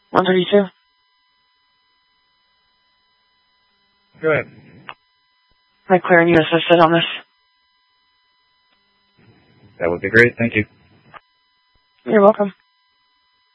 132. Go ahead. Am I clearing you assisted on this? That would be great. Thank you. You're welcome.